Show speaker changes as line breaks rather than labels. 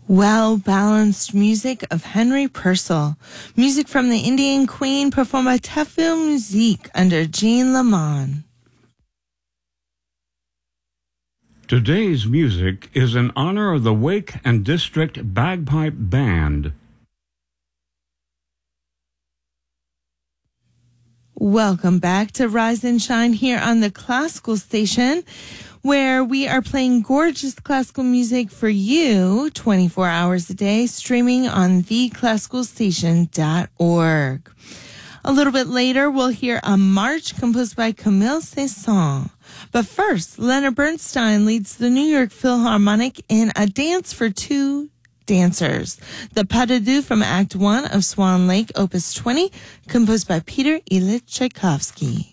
Well-balanced music of Henry Purcell. Music from the Indian Queen performed by Tefil Musique under Jean Lamont.
Today's music is in honor of the Wake and District Bagpipe Band.
Welcome back to Rise and Shine here on the Classical Station, where we are playing gorgeous classical music for you 24 hours a day, streaming on theclassicalstation.org. A little bit later, we'll hear a march composed by Camille Saint-Saëns. But first, Leonard Bernstein leads the New York Philharmonic in a dance for two dancers. The Pas de Deux from Act 1 of Swan Lake, Opus 20, composed by Peter Ilyich Tchaikovsky.